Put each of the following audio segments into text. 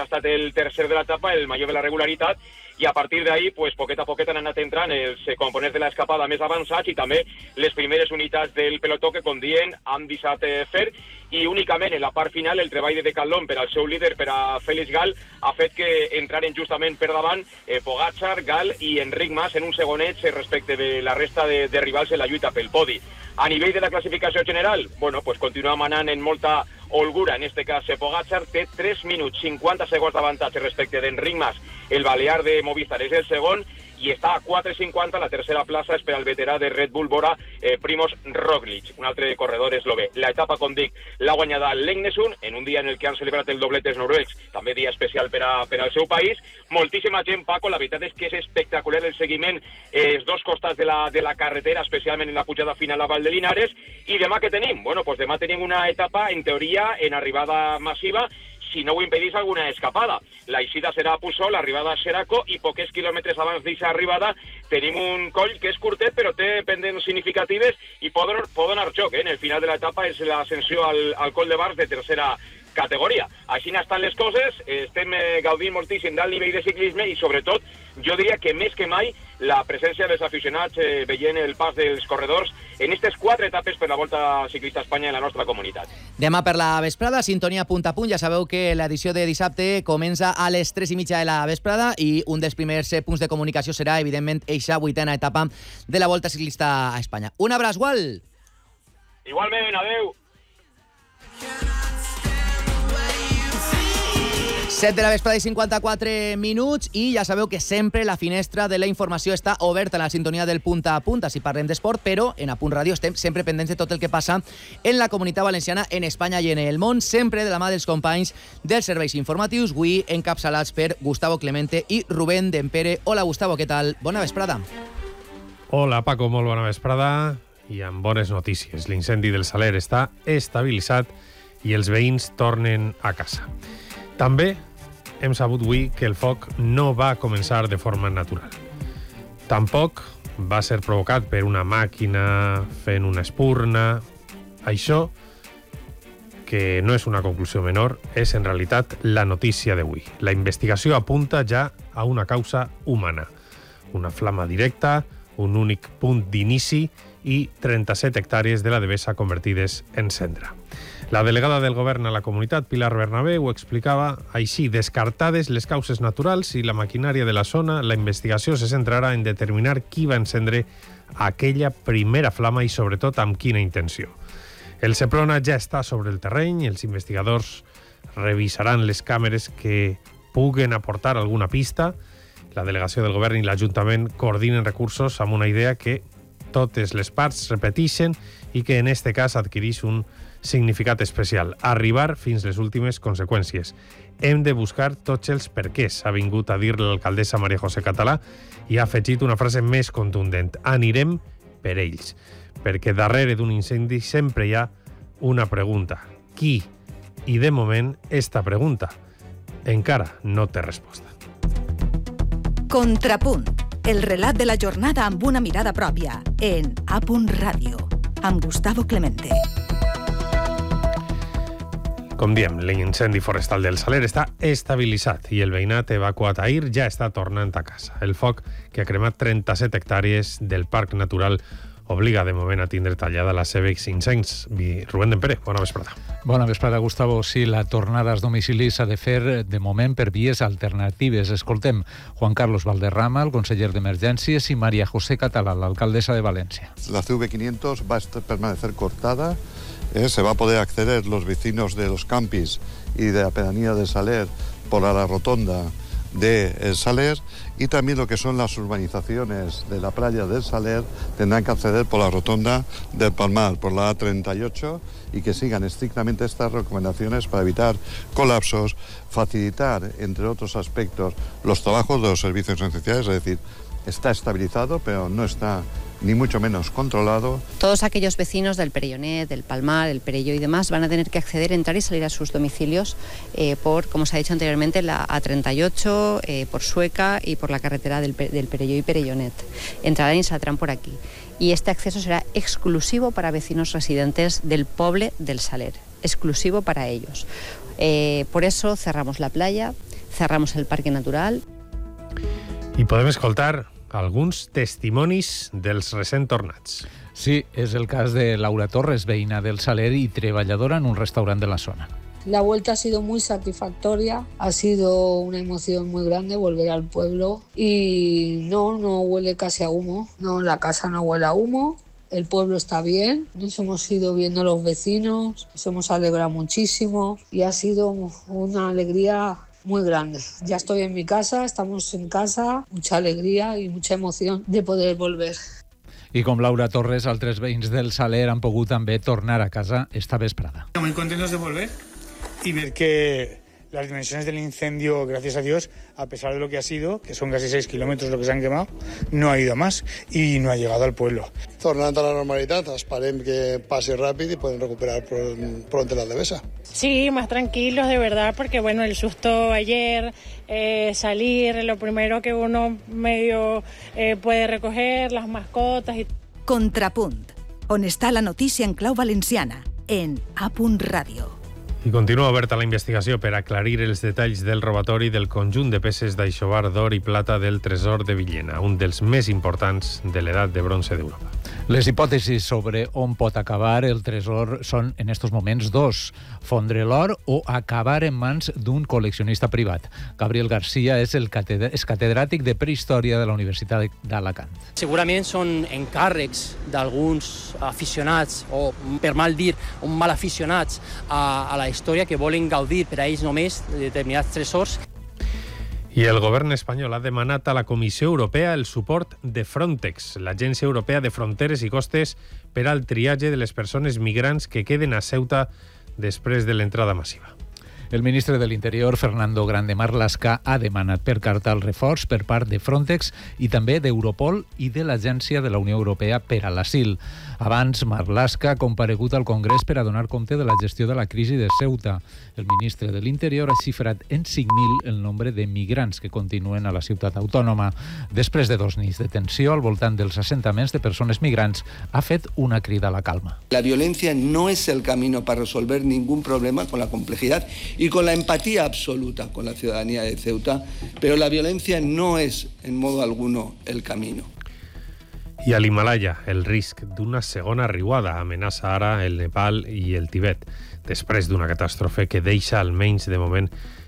ha estat el tercer de l'etapa, el major de la regularitat, i a partir d'ahir, pues, poquet a poquet han anat entrant els components de l'escapada més avançats i també les primeres unitats del pelotó que, com dient, han deixat fer, i únicament en la part final el treball de Decathlon per al seu líder, per a Félix Gal, ha fet que entraren justament per davant Pogačar, Gal i Enric Mas en un segonet respecte de la resta de rivals en la lluita pel podi. A nivell de la classificació general, bueno, pues continua manant en molta holgura, en este cas Pogačar té 3 minuts 50 segons d'avantatge respecte d'Enric Mas, el balear de Movistar és el segon, i està a 4.50, la tercera plaça és per al veterà de Red Bull Bora, Primož Roglič, un altre corredor eslové. L'etapa, com dic, l'ha guanyada l'Egnesund, en un dia en el que han celebrat el doblet dels noruecs, també dia especial per al seu país. Moltíssima gent, Paco, la veritat és que és espectacular el seguiment, els dos costats de la carretera, especialment en la pujada final a Val de Linares. I demà què tenim? Bueno, pues demà tenim una etapa, en teoria, en arribada massiva, si no ho impedís alguna escapada. La eixida serà a Puçol, l'arribada a Xeraco, i pocs quilòmetres abans d'aquesta arribada tenim un coll que és curtet però té pendents significatives i pot donar joc. En el final de l'etapa és l'ascensió al coll de Bars de tercera categoria. Així estan les coses, estem gaudint moltíssim del nivell de ciclisme i sobretot jo diria que més que mai la presència dels aficionats veient el pas dels corredors en aquestes 4 etapes per la Volta Ciclista a Espanya en la nostra comunitat. Demà per la vesprada, sintonia punt a punt. Ja sabeu que l'edició de dissabte comença a les 3:30 de la vesprada i un dels primers punts de comunicació serà, evidentment, eixa 8a etapa de la Volta Ciclista a Espanya. Un abraç, Gual! Igualment, adeu! 7 de la vesprada i 54 minuts, i ja sabeu que sempre la finestra de la informació està oberta en la sintonia del punt a punt, així parlem d'esport, però en A Punt Ràdio estem sempre pendents de tot el que passa en la Comunitat Valenciana, en Espanya i en el món, sempre de la mà dels companys dels serveis informatius, avui encapçalats per Gustavo Clemente i Rubén Dempere. Hola, Gustavo, què tal? Bona vesprada. Hola, Paco, molt bona vesprada i amb bones notícies. L'incendi del Saler està estabilitzat i els veïns tornen a casa. També hem sabut avui que el foc no va començar de forma natural. Tampoc va ser provocat per una màquina fent una espurna. Això, que no és una conclusió menor, és en realitat la notícia d'avui. La investigació apunta ja a una causa humana. Una flama directa, un únic punt d'inici i 37 hectàrees de la devesa convertides en cendra. La delegada del govern a la comunitat, Pilar Bernabé, ho explicava així: descartades les causes naturals i la maquinària de la zona, la investigació se centrarà en determinar qui va encendre aquella primera flama i, sobretot, amb quina intenció. El Seprona ja està sobre el terreny, els investigadors revisaran les càmeres que puguen aportar alguna pista. La delegació del govern i l'Ajuntament coordinen recursos amb una idea que totes les parts repeteixen i que en este cas adquireix un significat especial: arribar fins les últimes conseqüències. Hem de buscar tots els perquès, ha vingut a dir l'alcaldessa Maria José Català, i ha afegit una frase més contundent: anirem per ells, perquè darrere d'un incendi sempre hi ha una pregunta: qui? I de moment esta pregunta encara no té resposta. Contrapunt, el relat de la jornada amb una mirada pròpia, en A Punt Ràdio, amb Gustavo Clemente. Com diem, l'incendi forestal del Saler està estabilitzat i el veïnat evacuat ahir ja està tornant a casa. El foc, que ha cremat 37 hectàrees del Parc Natural, obliga de moment a tindre tallada la C500. Rubén Dempere, bona vesprada. Bona vesprada, Gustavo. Sí, la tornada als domicilis s'ha de fer de moment per vies alternatives. Escoltem Juan Carlos Valderrama, el conseller d'Emergències, i María José Català, l'alcaldessa de València. La CV500 va a permanecer cortada. Se va a poder acceder los vecinos de los campis y de la pedanía de Saler por la rotonda de Saler, y también lo que son las urbanizaciones de la playa del Saler tendrán que acceder por la rotonda del Palmar, por la A38, y que sigan estrictamente estas recomendaciones para evitar colapsos, facilitar, entre otros aspectos, los trabajos de los servicios esenciales. Es decir, está estabilizado, pero no está ni mucho menos controlado. Todos aquellos vecinos del Perellonet, del Palmar, el Perelló y demás van a tener que acceder, entrar y salir a sus domicilios por, como se ha dicho anteriormente, la A38, por Sueca y por la carretera del Perelló y Perellonet. Entrarán y saldrán por aquí. Y este acceso será exclusivo para vecinos residentes del Poble del Saler, exclusivo para ellos. Por eso cerramos la playa. cerramos el parque natural. I podem escoltar alguns testimonis dels recent tornats. Sí, és el cas de Laura Torres, veïna del Saler y treballadora en un restaurant de la zona. La vuelta ha sido muy satisfactoria, ha sido una emoción muy grande volver al pueblo y no huele casi a humo, no, la casa no huele a humo, el pueblo está bien, nos hemos ido viendo los vecinos, nos hemos alegrado muchísimo y ha sido una alegría muy grande. Ya estoy en mi casa, estamos en casa, mucha alegría y mucha emoción de poder volver. I com Laura Torres, altres veïns del Saler han pogut també tornar a casa esta vesprada. Muy contentos de volver y ver que las dimensiones del incendio, gracias a Dios, a pesar de lo que ha sido, que son casi 6 kilómetros lo que se han quemado, no ha ido a más y no ha llegado al pueblo. Tornant a la normalitat, esperem que pase rápido y pueden recuperar pronto la devesa. Sí, más tranquilos de verdad, porque bueno, el susto ayer, salir, lo primero que uno medio puede recoger, las mascotas y... Contrapunt, on està la notícia en clau valenciana, en A.Radio. I continua oberta la investigació per aclarir els detalls del robatori del conjunt de peces d'aixovar d'or i plata del tresor de Villena, un dels més importants de l'edat de bronze d'Europa. Les hipòtesis sobre on pot acabar el tresor són, en estos moments, dos: fondre l'or o acabar en mans d'un col·leccionista privat. Gabriel García és catedràtic de Prehistòria de la Universitat d'Alacant. Segurament són encàrrecs d'alguns aficionats, o per mal dir, mal aficionats a la història, que volen gaudir per a ells només de determinats tresors. I el govern espanyol ha demanat a la Comissió Europea el suport de Frontex, l'Agència Europea de Fronteres i Costes, per al triatge de les persones migrants que queden a Ceuta després de l'entrada massiva. El ministre de l'Interior, Fernando Grande Marlaska, ha demanat per carta el reforç per part de Frontex i també d'Europol i de l'Agència de la Unió Europea per a l'Asil. Abans, Marlaska ha comparegut al Congrés per a donar compte de la gestió de la crisi de Ceuta. El ministre de l'Interior ha xifrat en 5.000 el nombre de migrants que continuen a la ciutat autònoma. Després de 2 nits de tensió al voltant dels assentaments de persones migrants, ha fet una crida a la calma. La violencia no es el camino para resolver ningún problema, con la complejidad y con la empatía absoluta con la ciudadanía de Ceuta, pero la violencia no es en modo alguno el camino. I a l'Himalaya, el risc d'una segona riuada amenaça ara el Nepal i el Tibet, després d'una catàstrofe que deixa almenys de moment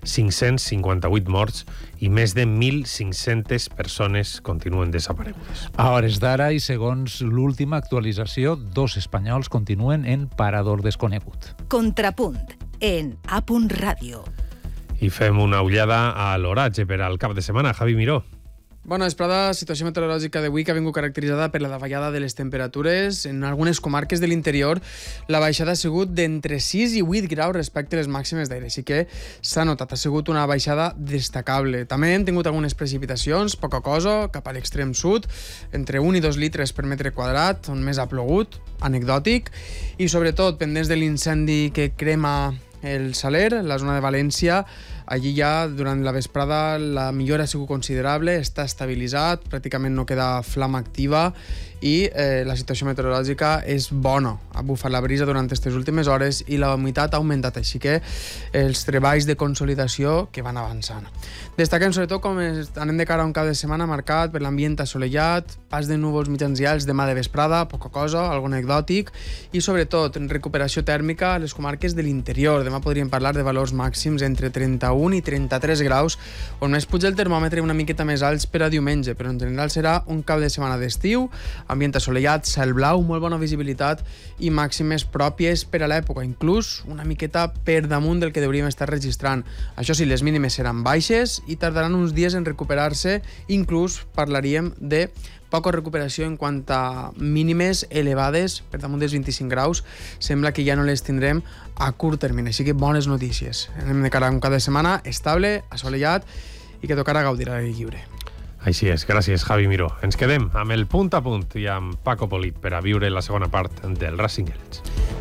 558 morts i més de 1.500 persones continuen desaparegudes. A hores d'ara i segons l'última actualització, 2 espanyols continuen en parador desconegut. Contrapunt, en A.Radio. I fem una ullada a l'oratge per al cap de setmana. Javi Miró. Bona vesprada. Situació meteorològica d'avui que ha vingut caracteritzada per la davallada de les temperatures. En algunes comarques de l'interior la baixada ha sigut d'entre 6 i 8 graus respecte a les màximes d'aire. Així que s'ha notat, ha sigut una baixada destacable. També hem tingut algunes precipitacions, poca cosa, cap a l'extrem sud, entre 1 i 2 litres per metre quadrat, on més ha plogut, anecdòtic, i sobretot pendents de l'incendi que crema el Saler, la zona de València. Allí ja, durant la vesprada, la millora ha sigut considerable, està estabilitzat, pràcticament no queda flama activa i la situació meteorològica és bona. Ha bufat la brisa durant aquestes últimes hores i la humitat ha augmentat, així que els treballs de consolidació que van avançant. Destaquem sobretot com anem de cara a un cap de setmana marcat per l'ambient assolellat, pas de núvols mitjans i alts demà de vesprada, poca cosa, algo anecdòtic, i sobretot recuperació tèrmica a les comarques de l'interior. Demà podríem parlar de valors màxims entre 31 i 33 graus, on més puja el termòmetre una miqueta més alts per a diumenge, però en general serà un cap de setmana d'estiu, ambient assolellat, cel blau, molt bona visibilitat i màximes pròpies per a l'època, inclús una miqueta per damunt del que hauríem estar registrant. Això sí, les mínimes seran baixes i tardaran uns dies en recuperar-se, inclús parlaríem de poca recuperació en quant a mínimes elevades per damunt dels 25 graus. Sembla que ja no les tindrem a curt termini, així que bones notícies. Anem de cara a un cap de setmana estable, assolellat i que tocarà gaudir a l'aire lliure. Així és, gràcies Javi Miró. Ens quedem amb el punt a punt i amb Paco Polit per a viure la segona part del Racing Elx.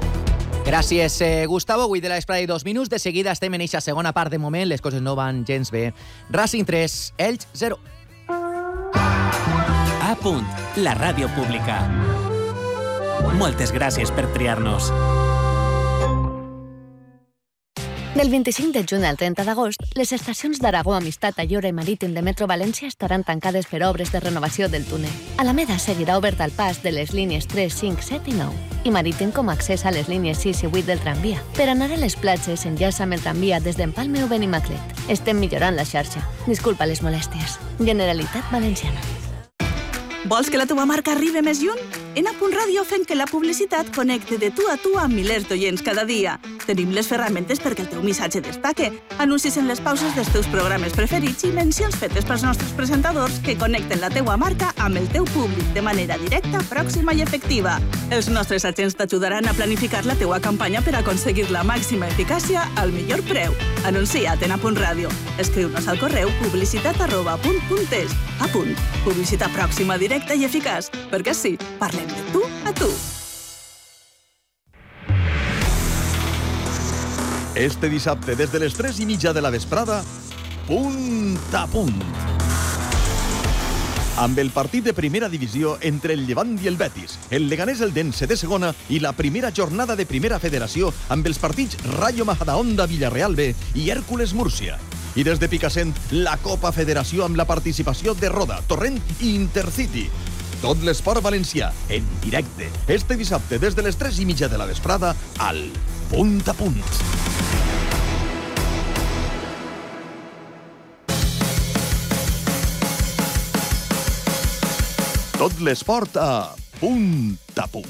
Gràcies, Gustavo. Avui de la vesprada i 2 minuts. De seguida estem en eixa segona part. De moment les coses no van gens bé. Racing 3, Elx 0. A punt, la ràdio pública. Moltes gràcies per triar-nos. Del 25 de juny al 30 d'agost, les estacions d'Aragó, Amistat, Ayora i Marítim de Metro València estaran tancades per obres de renovació del túnel. Alameda seguirà obert al pas de les línies 3, 5, 7 i 9 i Marítim com a accés a les línies 6 i 8 del tramvia. Per anar a les platges s'enllaça amb el tramvia des d'Empalme o Benimaclet. Estem millorant la xarxa. Disculpa les molèsties. Generalitat Valenciana. Vols que la teva marca arribi més lluny? En A.Radio fem que la publicitat connecte de tu a tu amb milers d'oients cada dia. Tenim les ferramentes perquè el teu missatge destaque, anuncis en les pauses dels teus programes preferits i mencions fetes pels nostres presentadors que connecten la teua marca amb el teu públic de manera directa, pròxima i efectiva. Els nostres agents t'ajudaran a planificar la teua campanya per aconseguir la màxima eficàcia al millor preu. Anuncia't en A.Radio. Escriu-nos al correu publicitat@apunt.es. Apunt. Publicitat pròxima, directa i eficaç. Perquè sí, parlem de tu a tu. Este dissabte, des de les 3:30 de la vesprada, Punt a Punt. Amb el partit de primera divisió entre el Llevant i el Betis, el Leganés Eldense de segona i la primera jornada de primera federació amb els partits Rayo Majadahonda Villarreal B i Hèrcules Múrcia. I des de Picassent, la Copa Federació amb la participació de Roda, Torrent i Intercity. Tot l'esport valencià, en directe, este dissabte des de les 3:30 de la vesprada al Punt a Punt. Tot l'esport a Punt a Punt.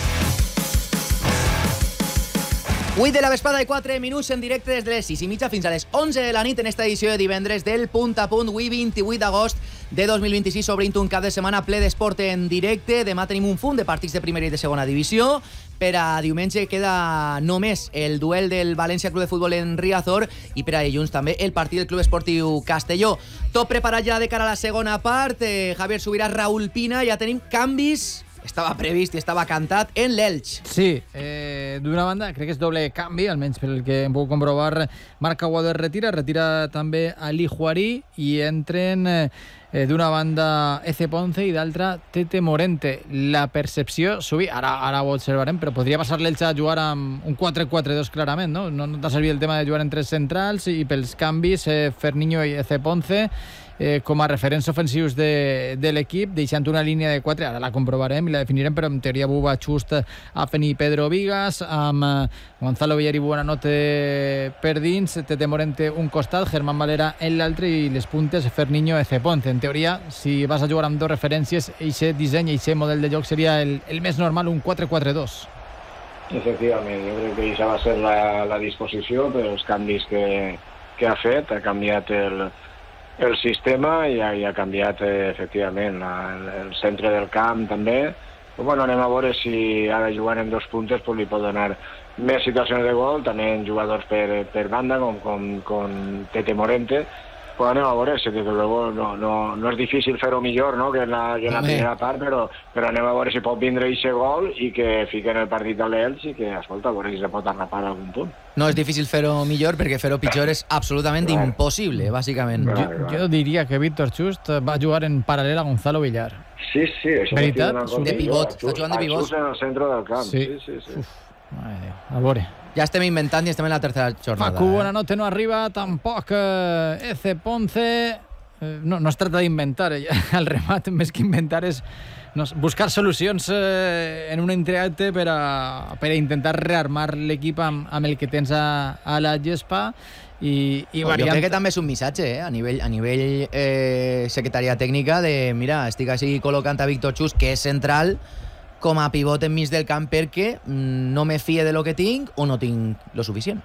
8 de la vesprada i 4 minuts en directe des de les 6:30 fins a les 11 de la nit en esta edició de divendres del Punt a Punt. Avui 28 d'agost de 2026 obrint un cap de setmana ple d'esport en directe. Demà tenim un fum de partits de primera i de segona divisió. Per a diumenge queda només el duel del València Club de Futbol en Riazor i per a dilluns també el partit del Club Esportiu Castelló. Tot preparat ja de cara a la segona part. Javier Subirà, Raúl Pina, ja tenim canvis. Estava previst i estava cantat en l'Elx. Sí, d'una banda crec que és doble canvi, almenys pel que hem pogut comprovar. Marc Aguado retira també Ali Juarí i entren d'una banda Eze Ponce i d'altra Tete Morente. La percepció, ara ho observarem, però podria passar l'Elx a jugar amb un 4-4-2 clarament, no? No t'ha servit el tema de jugar en tres centrals i pels canvis Ferniño i Eze Ponce com a referents ofensius de l'equip, deixant una línia de 4, ara la comprovarem i la definirem, però en teoria Buba Just, Afeni i Pedro Vigas, amb Gonzalo Villar i Buenanote per dins, Tete Morente un costat, Germán Valera en l'altre i les puntes Ferniño, Eze Ponce. En teoria, si vas a jugar amb dos referències, aquest disseny, aquest model de joc seria el més normal, un 4-4-2. Efectivament, jo crec que aquesta va ser la disposició per els canvis que ha fet, ha canviat el sistema i ha canviat efectivament el centre del camp també. Però bueno, anem a veure si ara jugant en dos puntes li pot donar més situacions de gol, també en jugadors per banda com Tete Morente. Però anem a veure, si des de luego no és difícil fer-ho millor, no? que en la primera part, però anem a veure si pot vindre aquest gol i que fiquen el partit a l'Elx i que, escolta, a veure si se pot arrapar a algun punt. No és difícil fer-ho millor perquè fer-ho pitjor és absolutament impossible, bàsicament. Jo diria que Víctor Just va jugar en paral·lel a Gonzalo Villar. Sí, això veritat? De pivot, està jugant de pivot. Just en el centre del camp, sí. A veure. Ja estem inventant i estem en la tercera jornada. Facu Buenanote no arriba, tampoc Eze Ponce. No es tracta d'inventar, el remat més que inventar és buscar solucions en un entreacte per a intentar rearmar l'equip amb el que tens a la gespa i jo crec que també és un missatge a nivell secretaria tècnica de, mira, estic així col·locant a Víctor Just, que és central, com a pivot enmig del camp perquè no me fie de lo que tinc o no tinc lo suficient.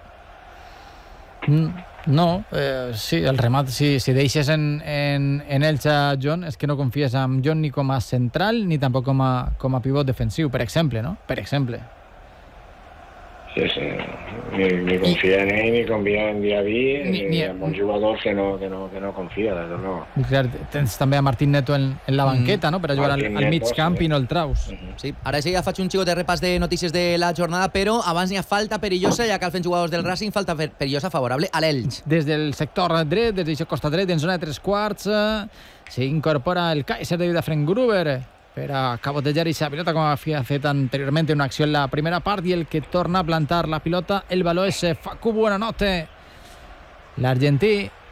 No, sí, el remat, si deixes en Elx a John, és que no confies en John ni com a central ni tampoc com a pivot defensiu, per exemple, no? Per exemple. Sí, ni confia en ell, ni confia en Diaby, ni en bons jugadors que no confia, des de luego. I clar, tens també a Martín Neto en la banqueta, no?, per a jugar al mig camp i no el traus. Sí, ara sí ja faig un xicot de repàs de notícies de la jornada, però abans n'hi ha falta perillosa, ja que el fent jugadors del Racing, falta perillosa favorable a l'Elx. Des del sector dret, des d'aquest costat dret, en zona de 3/4, s'incorpora el Kaiser de Vidafren Gruber. per a cabotejar aquesta pilota, com havia fet anteriorment una acció en la primera part, i el que torna a plantar la pilota, el valor és Facu Buonanotte, l'argentí,